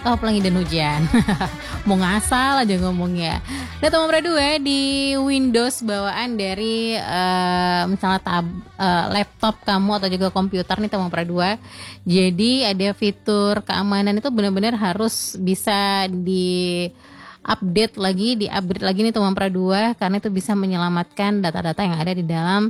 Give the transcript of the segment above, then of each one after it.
Oh, pelangi dan hujan. Mau ngasal aja ngomongnya. Nah, teman Pra 2 di Windows bawaan dari misalnya laptop kamu atau juga komputer nih teman Pra 2. Jadi ada fitur keamanan itu benar-benar harus bisa di-upgrade lagi nih teman Pra 2 karena itu bisa menyelamatkan data-data yang ada di dalam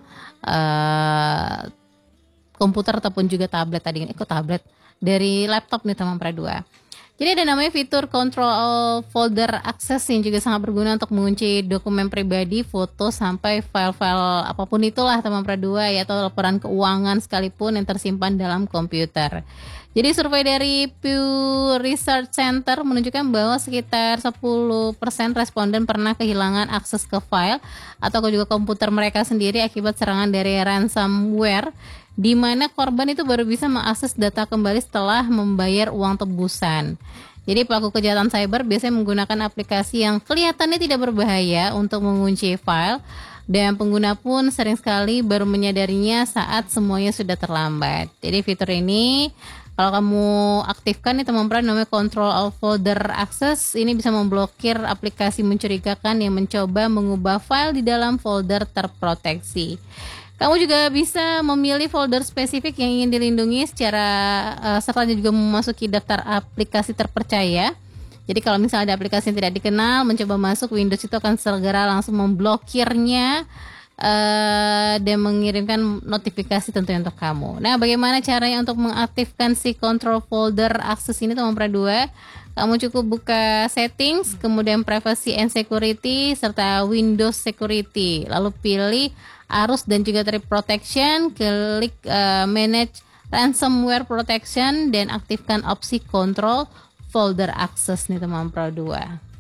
komputer ataupun juga tablet tadi. Tablet dari laptop nih teman Pra 2. Jadi ada namanya fitur Control Folder Access yang juga sangat berguna untuk mengunci dokumen pribadi, foto, sampai file-file apapun itulah teman Pra 2 ya, atau laporan keuangan sekalipun yang tersimpan dalam komputer. Jadi survei dari Pew Research Center menunjukkan bahwa sekitar 10% responden pernah kehilangan akses ke file atau juga komputer mereka sendiri akibat serangan dari ransomware, di mana korban itu baru bisa mengakses data kembali setelah membayar uang tebusan. Jadi pelaku kejahatan cyber biasanya menggunakan aplikasi yang kelihatannya tidak berbahaya untuk mengunci file, dan pengguna pun sering sekali baru menyadarinya saat semuanya sudah terlambat. Jadi fitur ini kalau kamu aktifkan nih teman Pra, namanya Control All Folder Access, ini bisa memblokir aplikasi mencurigakan yang mencoba mengubah file di dalam folder terproteksi. Kamu juga bisa memilih folder spesifik yang ingin dilindungi serta juga memasuki daftar aplikasi terpercaya. Jadi kalau misalnya ada aplikasi yang tidak dikenal mencoba masuk, Windows itu akan segera langsung memblokirnya dan mengirimkan notifikasi tentunya untuk kamu. Nah, bagaimana caranya untuk mengaktifkan si Control Folder Access ini teman Pra 2? Kamu cukup buka Settings, kemudian Privacy and Security, serta Windows Security. Lalu pilih Arus dan juga Threat Protection, klik Manage Ransomware Protection, dan aktifkan opsi Control Folder Access nih teman Pra 2.